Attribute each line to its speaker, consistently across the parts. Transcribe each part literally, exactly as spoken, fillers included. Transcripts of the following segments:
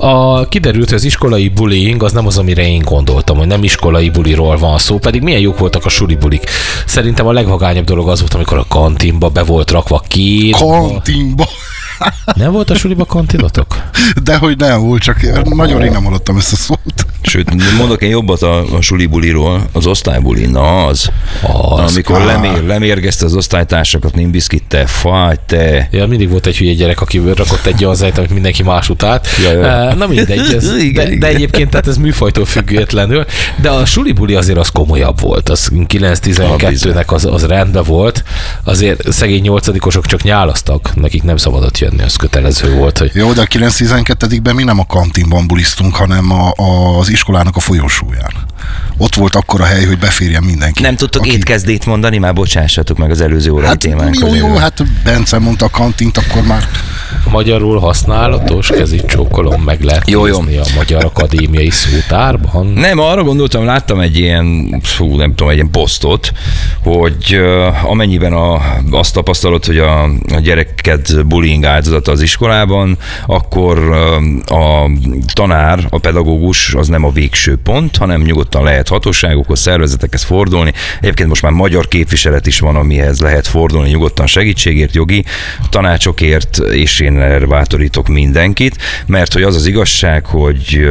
Speaker 1: A, kiderült, hogy az iskolai bullying az nem az, amire én gondoltam, hogy nem iskolai buliról van szó, pedig milyen jók voltak a suli bulik. Szerintem a legvagányabb dolog az volt, amikor a kantinba be volt rakva két...
Speaker 2: Kantinba?
Speaker 1: Nem volt a suliba kantinotok?
Speaker 2: Dehogy nem volt, csak nagyon rég nem hallottam ezt a szót.
Speaker 3: Sőt, mondok én jobbat a, a suli buliról, az osztálybuli, na az. az amikor lemér, lemérgezte az osztálytársakat, Nimbiszkitte, fáj, te.
Speaker 1: Ja, mindig volt egy hülye gyerek, aki rakott egy olyan zajt, amit mindenki más utált.
Speaker 3: Ja, ja.
Speaker 1: Na mindegy, ez, de, de egyébként tehát ez műfajtól függetlenül, de a suli buli azért az komolyabb volt, az kilenc tizenkettőnek az, az rendben volt, azért szegény nyolcadikosok csak nyálaztak, nekik nem szabadott jönni, az kötelező volt. Hogy...
Speaker 2: Jó, de a kilenc tizenkettőben mi nem a kantinban buliztunk, hanem a, a, az iskolának a folyosóján. Ott volt akkor a hely, hogy beférjen mindenki.
Speaker 3: Nem tudtok
Speaker 2: aki...
Speaker 3: étkezdét mondani? Már bocsássatok meg az előző órai
Speaker 2: hát,
Speaker 3: témánkhoz.
Speaker 2: Jó, jó, hát Bence mondta a kantint, akkor már...
Speaker 1: Magyarul használatos, kezit csókolom, meg lehet
Speaker 3: jó, jó.
Speaker 1: nézni a Magyar Akadémiai Szótárban.
Speaker 3: Nem, arra gondoltam, láttam egy ilyen, fú, nem tudom, egy ilyen posztot, hogy uh, amennyiben a, azt tapasztalod, hogy a, a gyereked bullying áldozata az iskolában, akkor uh, a tanár, a pedagógus az nem a végső pont, hanem nyugodtan lehet hatóságokhoz, szervezetekhez fordulni. Egyébként most már magyar képviselet is van, amihez lehet fordulni nyugodtan segítségért, jogi tanácsokért, és én erre bátorítok mindenkit, mert hogy az az igazság, hogy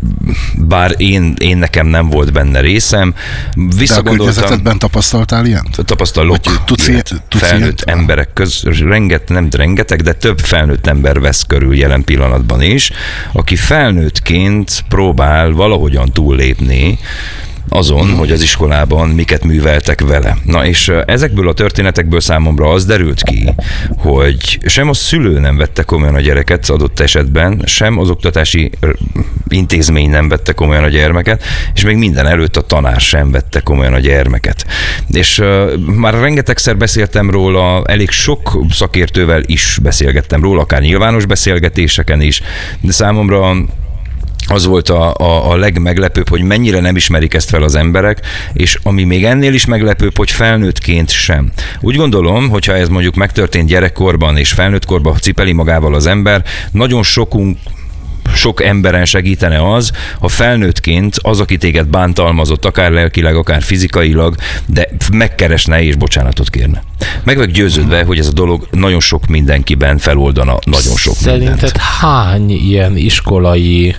Speaker 3: bár én, én nekem nem volt benne részem, visszagondoltam...
Speaker 2: De a környezetedben tapasztaltál ilyent?
Speaker 3: Tapasztalok
Speaker 2: tudsz
Speaker 3: ilyet.
Speaker 2: Tudsz
Speaker 3: felnőtt
Speaker 2: ilyent?
Speaker 3: emberek köz, renget, nem rengeteg, de több felnőtt ember vesz körül jelen pillanatban is, aki felnőttként próbál valahogyan túllépni azon, hogy az iskolában miket műveltek vele. Na és ezekből a történetekből számomra az derült ki, hogy sem a szülő nem vette komolyan a gyereket adott esetben, sem az oktatási intézmény nem vette komolyan a gyermeket, és még minden előtt a tanár sem vette komolyan a gyermeket. És uh, már rengetegszer beszéltem róla, elég sok szakértővel is beszélgettem róla, akár nyilvános beszélgetéseken is, de számomra az volt a, a, a legmeglepőbb, hogy mennyire nem ismerik ezt fel az emberek, és ami még ennél is meglepőbb, hogy felnőttként sem. Úgy gondolom, hogyha ez mondjuk megtörtént gyerekkorban és felnőttkorban cipeli magával az ember, nagyon sokunk sok emberen segítene az, ha felnőttként az, aki téged bántalmazott, akár lelkileg, akár fizikailag, de megkeresne és bocsánatot kérne. Meg vagy győződve, hogy ez a dolog nagyon sok mindenkiben feloldana nagyon sok
Speaker 1: Szerinted
Speaker 3: mindent.
Speaker 1: hány ilyen iskolai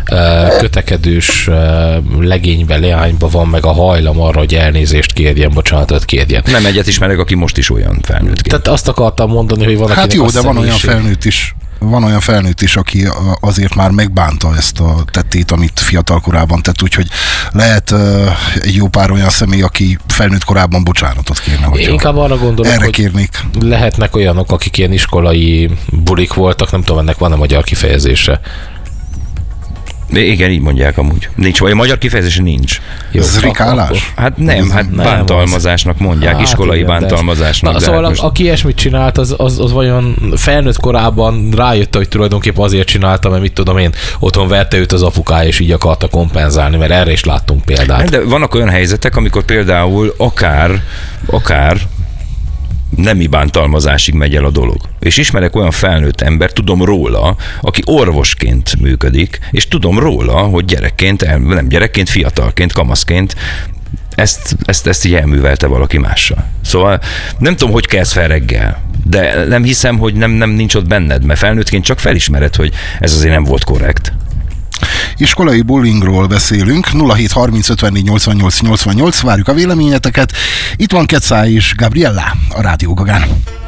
Speaker 1: kötekedős legénybe, leányba van meg a hajlam arra, hogy elnézést kérjen, bocsánatot kérjen?
Speaker 3: Nem egyet ismerek, aki most is olyan felnőttként.
Speaker 1: Tehát azt akartam mondani, hogy van,
Speaker 2: hát jó, de van olyan felnőtt is, van olyan felnőtt is, aki azért már megbánta ezt a tettét, amit fiatal korában tett, úgyhogy lehet uh, egy jó pár olyan személy, aki felnőtt korában bocsánatot kérne.
Speaker 1: Én inkább arra gondolok,
Speaker 2: erre
Speaker 1: hogy
Speaker 2: kérnék.
Speaker 1: Lehetnek olyanok, akik ilyen iskolai bulik voltak, nem tudom, ennek van a magyar kifejezése.
Speaker 3: Igen, így mondják amúgy. Nincs, vagy a magyar kifejezése nincs.
Speaker 2: Jó, zrikálás?
Speaker 3: Hát nem, hát nem, bántalmazásnak mondják, hát iskolai igen, bántalmazásnak.
Speaker 1: Na, szóval
Speaker 3: most...
Speaker 1: aki ilyesmit csinált, az, az, az vajon felnőtt korában rájött, hogy tulajdonképpen azért csinálta, mert mit tudom én, otthon verte őt az apukája, és így akarta kompenzálni, mert erre is láttunk példát.
Speaker 3: De vannak olyan helyzetek, amikor például akár, akár nemi bántalmazásig megy el a dolog. És ismerek olyan felnőtt ember, tudom róla, aki orvosként működik, és tudom róla, hogy gyerekként, nem gyerekként, fiatalként, kamaszként ezt, ezt, ezt így elművelte valaki mással. Szóval nem tudom, hogy kezd fel reggel, de nem hiszem, hogy nem, nem nincs ott benned, mert felnőttként csak felismered, hogy ez azért nem volt korrekt.
Speaker 2: Iskolai bullyingról beszélünk, nulla hét harminc ötvennégy nyolcvannyolc nyolcvannyolc, várjuk a véleményeteket. Itt van Kecály és Gabriella a Rádió Gagán.